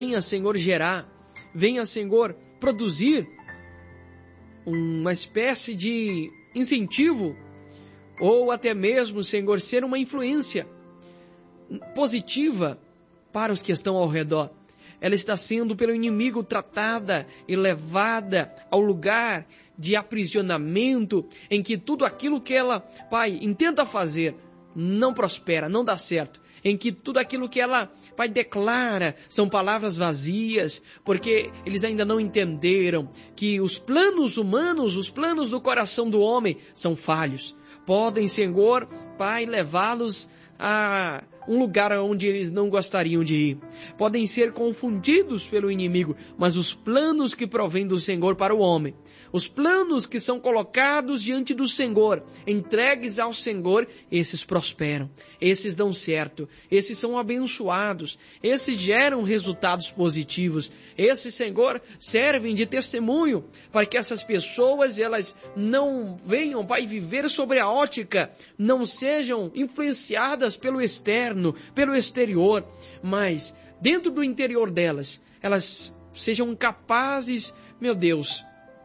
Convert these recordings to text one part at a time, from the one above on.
venha, Senhor, gerar, venha, Senhor, produzir uma espécie de incentivo, ou até mesmo, Senhor, ser uma influência positiva para os que estão ao redor. Ela está sendo pelo inimigo tratada e levada ao lugar de aprisionamento, em que tudo aquilo que ela, Pai, intenta fazer não prospera, não dá certo. Em que tudo aquilo que ela, Pai, declara são palavras vazias, porque eles ainda não entenderam que os planos humanos, os planos do coração do homem são falhos. Podem, Senhor, Pai, levá-los a um lugar onde eles não gostariam de ir. Podem ser confundidos pelo inimigo, mas os planos que provêm do Senhor para o homem, os planos que são colocados diante do Senhor, entregues ao Senhor, esses prosperam, esses dão certo, esses são abençoados, esses geram resultados positivos, esses, Senhor, servem de testemunho para que essas pessoas, elas não venham, Pai, viver sobre a ótica, não sejam influenciadas pelo externo, pelo exterior, mas dentro do interior delas, elas sejam capazes, meu Deus,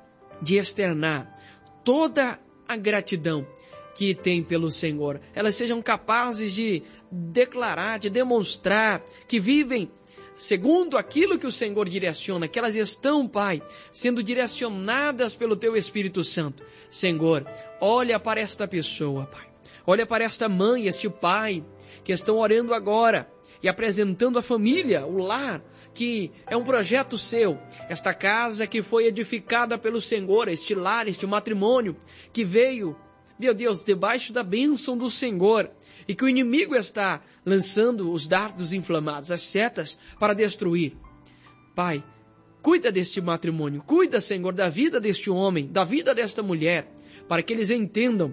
de externar toda a gratidão que tem pelo Senhor. Elas sejam capazes de declarar, de demonstrar que vivem segundo aquilo que o Senhor direciona, que elas estão, Pai, sendo direcionadas pelo Teu Espírito Santo. Senhor, olha para esta pessoa, Pai. Olha para esta mãe, este pai, que estão orando agora e apresentando a família, o lar, que é um projeto seu, esta casa que foi edificada pelo Senhor, este lar, este matrimônio, que veio, meu Deus, debaixo da bênção do Senhor, e que o inimigo está lançando os dardos inflamados, as setas, para destruir. Pai, cuida deste matrimônio, cuida, Senhor, da vida deste homem, da vida desta mulher, para que eles entendam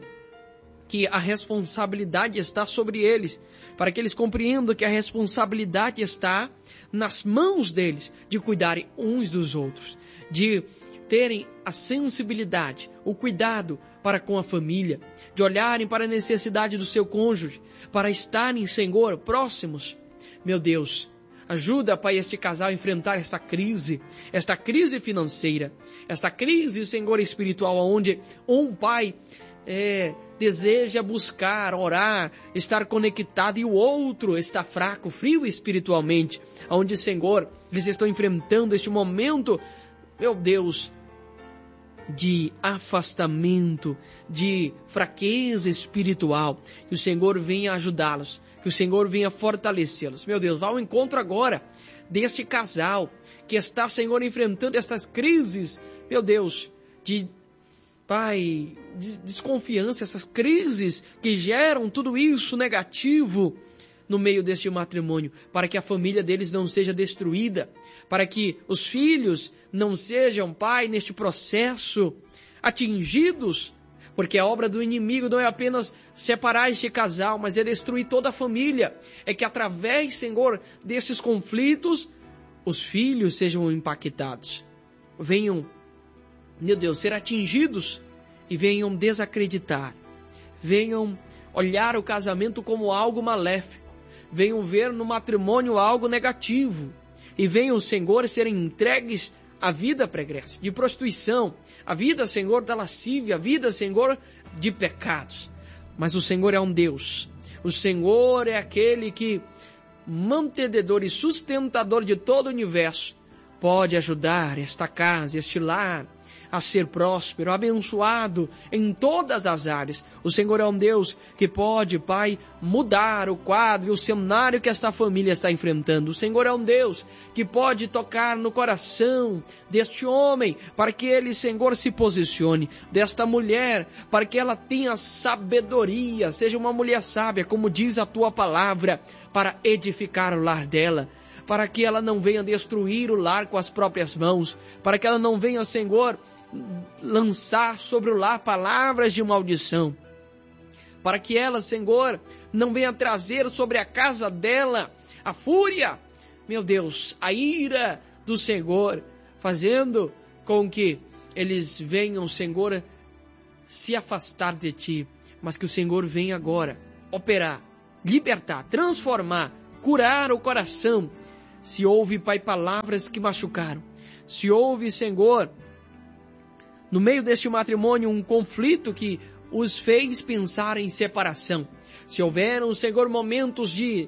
que a responsabilidade está sobre eles, para que eles compreendam que a responsabilidade está nas mãos deles, de cuidarem uns dos outros, de terem a sensibilidade, o cuidado para com a família, de olharem para a necessidade do seu cônjuge, para estarem, Senhor, próximos. Meu Deus, ajuda, Pai, este casal a enfrentar esta crise financeira, esta crise, Senhor, espiritual, onde um pai deseja buscar, orar, estar conectado e o outro está fraco, frio espiritualmente, onde, Senhor, eles estão enfrentando este momento, meu Deus, de afastamento, de fraqueza espiritual, que o Senhor venha ajudá-los, que o Senhor venha fortalecê-los. Meu Deus, vá ao encontro agora deste casal que está, Senhor, enfrentando estas crises, meu Deus, de Pai, desconfiança, essas crises que geram tudo isso negativo no meio deste matrimônio, para que a família deles não seja destruída, para que os filhos não sejam, Pai, neste processo atingidos, porque a obra do inimigo não é apenas separar este casal, mas é destruir toda a família. É que através, Senhor, desses conflitos, os filhos sejam impactados, venham, meu Deus, ser atingidos e venham desacreditar, venham olhar o casamento como algo maléfico, venham ver no matrimônio algo negativo e venham, Senhor, serem entregues à vida pregressa, de prostituição, a vida, Senhor, da lascívia, a vida, Senhor, de pecados. Mas o Senhor é um Deus, o Senhor é aquele que, mantenedor e sustentador de todo o universo, pode ajudar esta casa, este lar, a ser próspero, abençoado em todas as áreas. O Senhor é um Deus que pode, Pai, mudar o quadro e o cenário que esta família está enfrentando. O Senhor é um Deus que pode tocar no coração deste homem, para que ele, Senhor, se posicione, desta mulher, para que ela tenha sabedoria, seja uma mulher sábia, como diz a Tua palavra, para edificar o lar dela, para que ela não venha destruir o lar com as próprias mãos, para que ela não venha, Senhor, lançar sobre o lar palavras de maldição, para que ela, Senhor, não venha trazer sobre a casa dela a fúria, meu Deus, a ira do Senhor, fazendo com que eles venham, Senhor, se afastar de Ti, mas que o Senhor venha agora operar, libertar, transformar, curar o coração Se houve, Pai, palavras que machucaram. Se houve, Senhor, no meio deste matrimônio, um conflito que os fez pensar em separação. Se houveram, Senhor, momentos de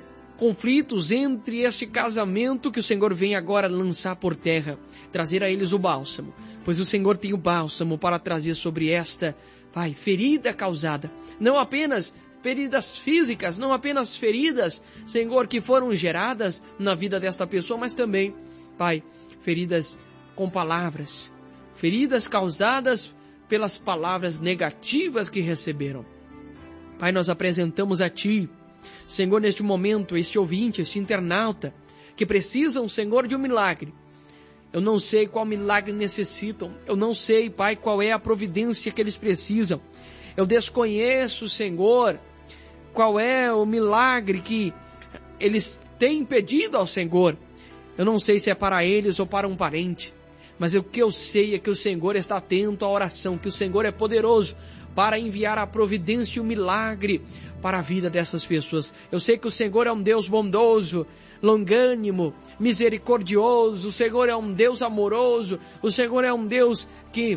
conflitos entre este casamento, que o Senhor vem agora lançar por terra, trazer a eles o bálsamo, pois o Senhor tem o bálsamo para trazer sobre esta, Pai, ferida causada, não apenas feridas físicas, não apenas feridas, Senhor, que foram geradas na vida desta pessoa, mas também, Pai, feridas com palavras, feridas causadas pelas palavras negativas que receberam. Pai, nós apresentamos a Ti, Senhor, neste momento, este ouvinte, este internauta, que precisam, Senhor, de um milagre. Eu não sei qual milagre necessitam. Eu não sei, Pai, qual é a providência que eles precisam. Eu desconheço, Senhor, qual é o milagre que eles têm pedido ao Senhor. Eu não sei se é para eles ou para um parente. Mas o que eu sei é que o Senhor está atento à oração, que o Senhor é poderoso para enviar a providência e o milagre para a vida dessas pessoas. Eu sei que o Senhor é um Deus bondoso, longânimo, misericordioso. O Senhor é um Deus amoroso. O Senhor é um Deus que,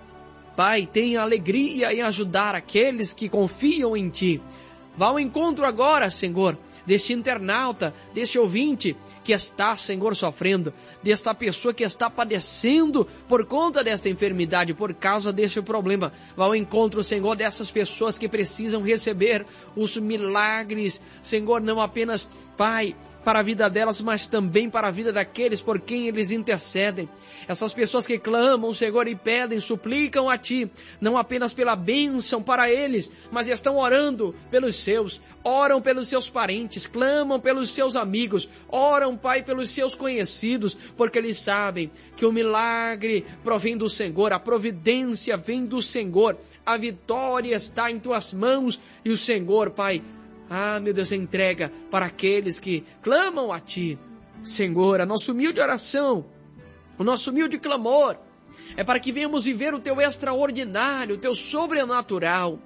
Pai, tem alegria em ajudar aqueles que confiam em Ti. Vá ao encontro agora, Senhor, deste internauta, deste ouvinte que está, Senhor, sofrendo, desta pessoa que está padecendo por conta desta enfermidade, por causa deste problema. Vá ao encontro, Senhor, dessas pessoas que precisam receber os milagres, Senhor, não apenas, Pai, para a vida delas, mas também para a vida daqueles por quem eles intercedem. Essas pessoas que clamam, Senhor, e pedem, suplicam a Ti, não apenas pela bênção para eles, mas estão orando pelos seus, oram pelos seus parentes, clamam pelos seus amigos, oram, Pai, pelos seus conhecidos, porque eles sabem que o milagre provém do Senhor, a providência vem do Senhor, a vitória está em Tuas mãos e o Senhor, Pai, meu Deus, entrega para aqueles que clamam a Ti. Senhor, a nossa humilde oração, o nosso humilde clamor, é para que venhamos viver o Teu extraordinário, o Teu sobrenatural,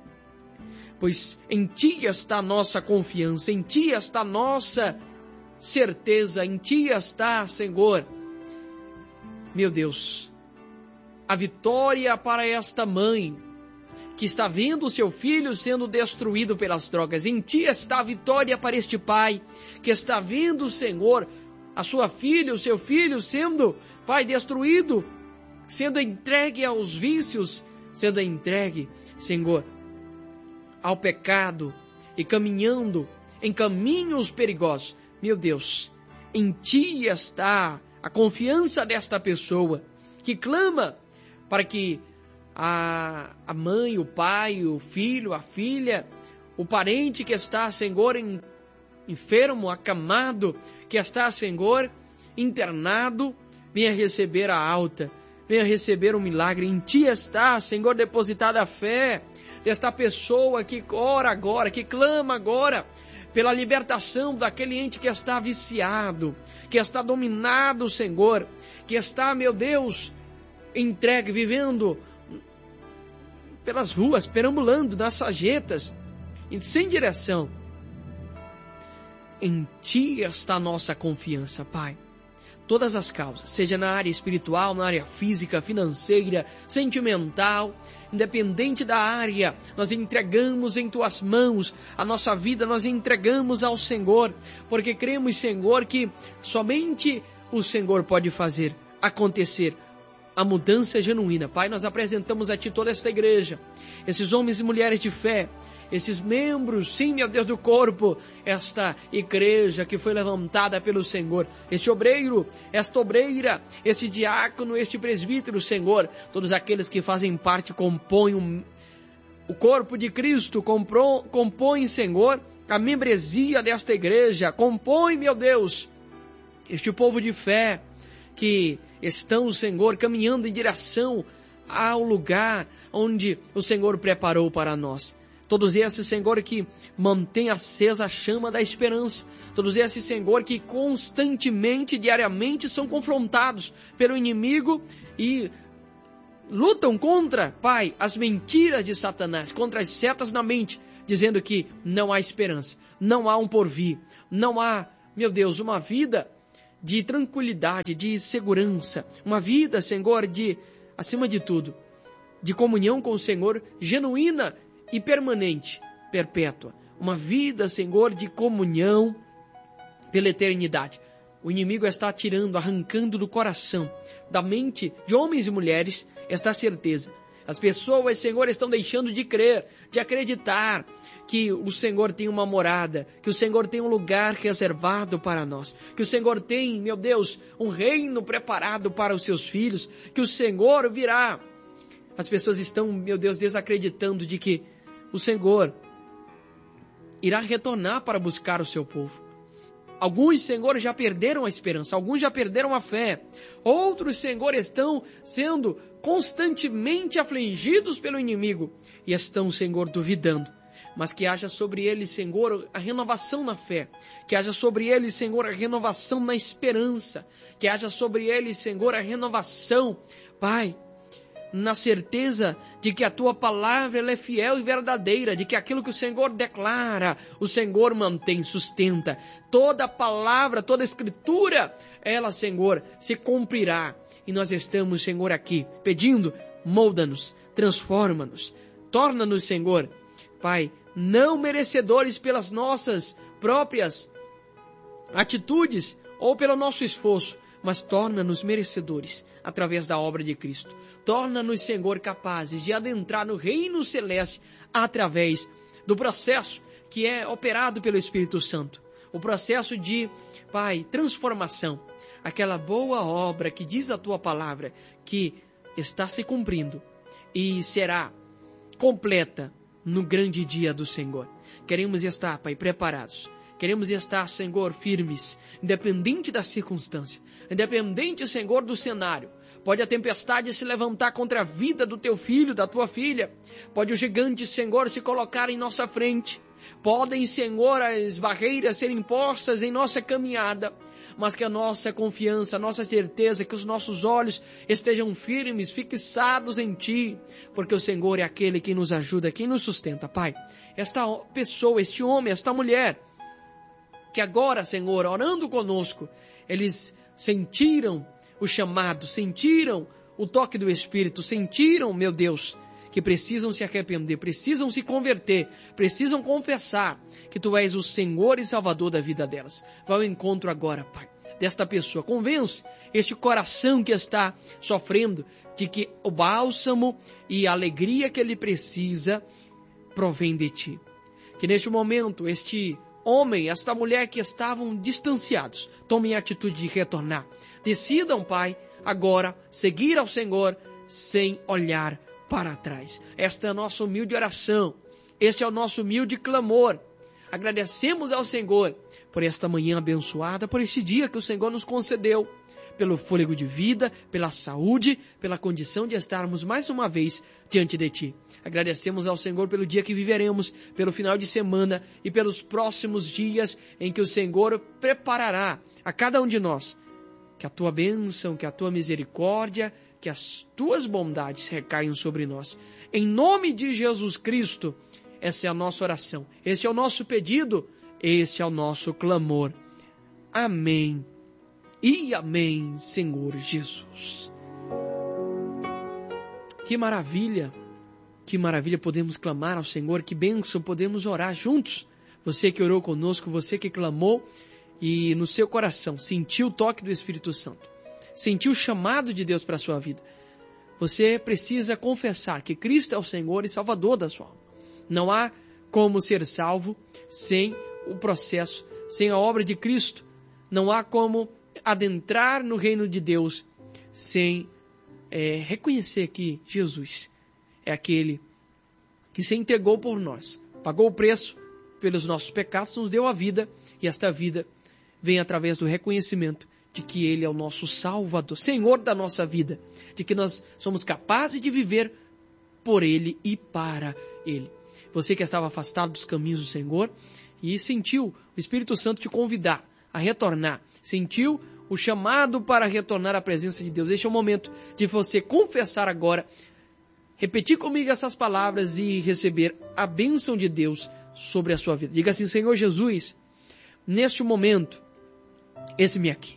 pois em Ti está a nossa confiança, em Ti está a nossa certeza, em Ti está, Senhor, meu Deus, a vitória para esta mãe, que está vendo o seu filho sendo destruído pelas drogas. Em Ti está a vitória para este pai, que está vendo, Senhor, a sua filha, o seu filho sendo, Pai, destruído, sendo entregue aos vícios, sendo entregue, Senhor, ao pecado e caminhando em caminhos perigosos. Meu Deus, em Ti está a confiança desta pessoa que clama para que a mãe, o pai, o filho, a filha, o parente que está, Senhor, enfermo, acamado, que está, Senhor, internado, venha receber a alta, venha receber um milagre. Em Ti está, Senhor, depositada a fé desta pessoa que ora agora, que clama agora pela libertação daquele ente que está viciado, que está dominado, Senhor, que está, meu Deus, entregue, vivendo pelas ruas, perambulando nas sarjetas, sem direção. Em Ti está a nossa confiança, Pai. Todas as causas, seja na área espiritual, na área física, financeira, sentimental, independente da área, nós entregamos em Tuas mãos a nossa vida, nós entregamos ao Senhor, porque cremos, Senhor, que somente o Senhor pode fazer acontecer a mudança genuína. Pai, nós apresentamos a Ti toda esta igreja, esses homens e mulheres de fé, esses membros, sim, meu Deus, do corpo, esta igreja que foi levantada pelo Senhor, este obreiro, esta obreira, esse diácono, este presbítero, Senhor, todos aqueles que fazem parte, compõem o corpo de Cristo, compõem, Senhor, a membresia desta igreja, compõem, meu Deus, este povo de fé que estão, Senhor, caminhando em direção ao lugar onde o Senhor preparou para nós. Todos esses, Senhor, que mantêm acesa a chama da esperança. Todos esses, Senhor, que constantemente, diariamente são confrontados pelo inimigo e lutam contra, Pai, as mentiras de Satanás, contra as setas na mente, dizendo que não há esperança, não há um porvir, não há, meu Deus, uma vida de tranquilidade, de segurança. Uma vida, Senhor, acima de tudo, de comunhão com o Senhor, genuína e permanente, perpétua. Uma vida, Senhor, de comunhão pela eternidade. O inimigo está tirando, arrancando do coração, da mente de homens e mulheres, esta certeza. As pessoas, Senhor, estão deixando de crer, de acreditar que o Senhor tem uma morada, que o Senhor tem um lugar reservado para nós, que o Senhor tem, meu Deus, um reino preparado para os seus filhos, que o Senhor virá. As pessoas estão, meu Deus, desacreditando de que o Senhor irá retornar para buscar o seu povo. Alguns, Senhor, já perderam a esperança, alguns já perderam a fé. Outros, Senhor, estão sendo constantemente afligidos pelo inimigo e estão, Senhor, duvidando. Mas que haja sobre eles, Senhor, a renovação na fé. Que haja sobre eles, Senhor, a renovação na esperança. Que haja sobre eles, Senhor, a renovação, Pai, na certeza de que a Tua palavra ela é fiel e verdadeira, de que aquilo que o Senhor declara, o Senhor mantém, sustenta. Toda palavra, toda escritura, ela, Senhor, se cumprirá. E nós estamos, Senhor, aqui pedindo, molda-nos, transforma-nos, torna-nos, Senhor, Pai, não merecedores pelas nossas próprias atitudes ou pelo nosso esforço, mas torna-nos merecedores através da obra de Cristo. Torna-nos, Senhor, capazes de adentrar no reino celeste através do processo que é operado pelo Espírito Santo. O processo de, Pai, transformação. Aquela boa obra que diz a Tua palavra, que está se cumprindo e será completa no grande dia do Senhor. Queremos estar, Pai, preparados. Queremos estar, Senhor, firmes, independente da circunstância, independente, Senhor, do cenário. Pode a tempestade se levantar contra a vida do Teu filho, da Tua filha. Pode o gigante, Senhor, se colocar em nossa frente. Podem, Senhor, as barreiras serem postas em nossa caminhada. Mas que a nossa confiança, a nossa certeza, que os nossos olhos estejam firmes, fixados em Ti. Porque o Senhor é aquele que nos ajuda, quem nos sustenta, Pai. Esta pessoa, este homem, esta mulher, que agora, Senhor, orando conosco, eles sentiram o chamado, sentiram o toque do Espírito, sentiram, meu Deus, que precisam se arrepender, precisam se converter, precisam confessar que Tu és o Senhor e Salvador da vida delas. Vai ao encontro agora, Pai, desta pessoa. Convence este coração que está sofrendo de que o bálsamo e a alegria que ele precisa provém de Ti. Que neste momento este homem, esta mulher que estavam distanciados, tomem a atitude de retornar. Decidam, Pai, agora seguir ao Senhor sem olhar para trás. Esta é a nossa humilde oração. Este é o nosso humilde clamor. Agradecemos ao Senhor por esta manhã abençoada, por este dia que o Senhor nos concedeu, pelo fôlego de vida, pela saúde, pela condição de estarmos mais uma vez diante de Ti. Agradecemos ao Senhor pelo dia que viveremos, pelo final de semana e pelos próximos dias em que o Senhor preparará a cada um de nós. Que a Tua bênção, que a Tua misericórdia, que as Tuas bondades recaiam sobre nós. Em nome de Jesus Cristo, essa é a nossa oração, esse é o nosso pedido, esse é o nosso clamor. Amém e amém, Senhor Jesus. Que maravilha podemos clamar ao Senhor, que bênção podemos orar juntos. Você que orou conosco, você que clamou e no seu coração sentiu o toque do Espírito Santo, sentiu o chamado de Deus para a sua vida. Você precisa confessar que Cristo é o Senhor e Salvador da sua alma. Não há como ser salvo sem o processo, sem a obra de Cristo. Não há como adentrar no reino de Deus sem reconhecer que Jesus é aquele que se entregou por nós, pagou o preço pelos nossos pecados, nos deu a vida, e esta vida vem através do reconhecimento de que Ele é o nosso Salvador, Senhor da nossa vida, de que nós somos capazes de viver por Ele e para Ele. Você que estava afastado dos caminhos do Senhor e sentiu o Espírito Santo te convidar a retornar, sentiu o chamado para retornar à presença de Deus. Este é o momento de você confessar agora, repetir comigo essas palavras e receber a bênção de Deus sobre a sua vida. Diga assim: Senhor Jesus, neste momento, eis-me aqui.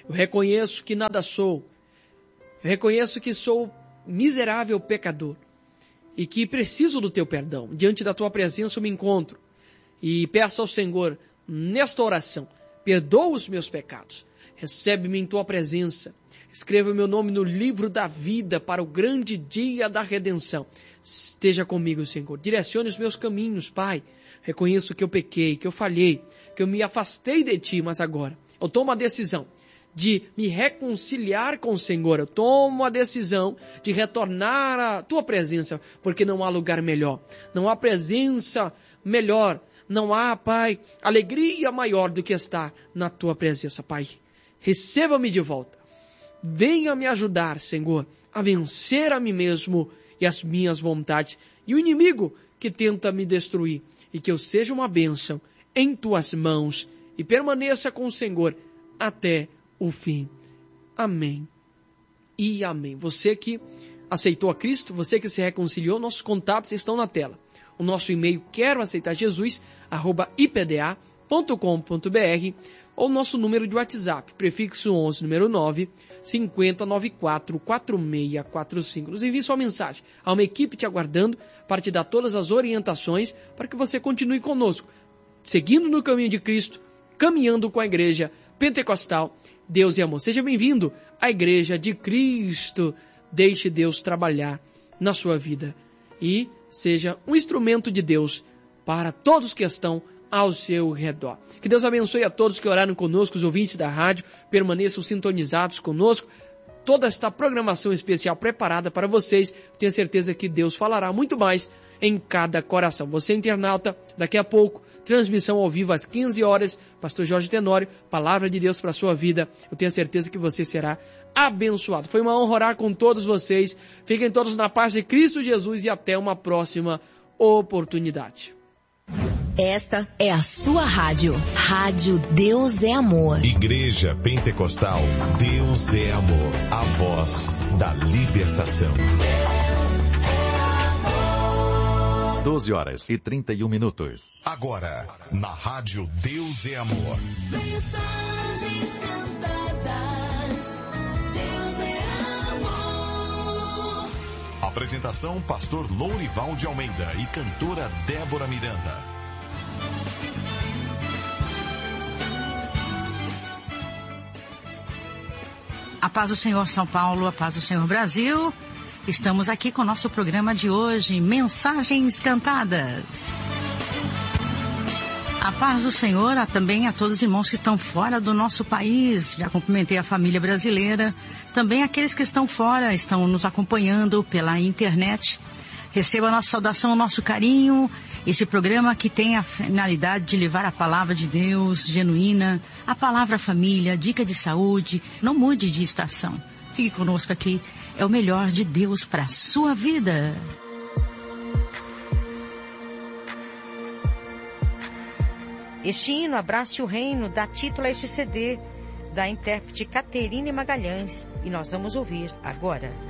Eu reconheço que nada sou. Eu reconheço que sou miserável pecador e que preciso do teu perdão. Diante da tua presença eu me encontro e peço ao Senhor, nesta oração, perdoa os meus pecados. Recebe-me em tua presença. Escreva o meu nome no livro da vida para o grande dia da redenção. Esteja comigo, Senhor. Direcione os meus caminhos, Pai. Reconheço que eu pequei, que eu falhei, que eu me afastei de Ti, mas agora eu tomo a decisão de me reconciliar com o Senhor. Eu tomo a decisão de retornar à Tua presença, porque não há lugar melhor. Não há presença melhor. Não há, Pai, alegria maior do que estar na Tua presença, Pai. Receba-me de volta. Venha me ajudar, Senhor, a vencer a mim mesmo e as minhas vontades e o inimigo que tenta me destruir, e que eu seja uma bênção em Tuas mãos e permaneça com o Senhor até o fim. Amém e amém. Você que aceitou a Cristo, você que se reconciliou, nossos contatos estão na tela. O nosso e-mail queroaceitajesus@ipda.com.br ou nosso número de WhatsApp, prefixo 11, número 9, 5094-4645. Nos envie sua mensagem. Há uma equipe te aguardando para te dar todas as orientações para que você continue conosco, seguindo no caminho de Cristo, caminhando com a Igreja Pentecostal Deus e Amor. Seja bem-vindo à Igreja de Cristo. Deixe Deus trabalhar na sua vida e seja um instrumento de Deus para todos que estão ao seu redor. Que Deus abençoe a todos que oraram conosco, os ouvintes da rádio, permaneçam sintonizados conosco. Toda esta programação especial preparada para vocês, tenho certeza que Deus falará muito mais em cada coração. Você, internauta, daqui a pouco, transmissão ao vivo às 15 horas, Pastor Jorge Tenório, Palavra de Deus para a sua vida. Eu tenho certeza que você será abençoado. Foi uma honra orar com todos vocês. Fiquem todos na paz de Cristo Jesus e até uma próxima oportunidade. Esta é a sua rádio. Rádio Deus é Amor. Igreja Pentecostal Deus é Amor. A voz da libertação. 12h31. Agora, na Rádio Deus é Amor. Mensagens cantadas. Deus é amor. Apresentação: Pastor Lourival de Almeida e cantora Débora Miranda. A paz do Senhor São Paulo, a paz do Senhor Brasil. Estamos aqui com o nosso programa de hoje, Mensagens Cantadas. A paz do Senhor também a todos os irmãos que estão fora do nosso país. Já cumprimentei a família brasileira. Também aqueles que estão fora, estão nos acompanhando pela internet. Receba a nossa saudação, o nosso carinho. Esse programa que tem a finalidade de levar a palavra de Deus genuína, a palavra família, dica de saúde. Não mude de estação. Fique conosco aqui. É o melhor de Deus para a sua vida. Este hino, Abrace o Reino, dá título a este CD da intérprete Caterine Magalhães. E nós vamos ouvir agora.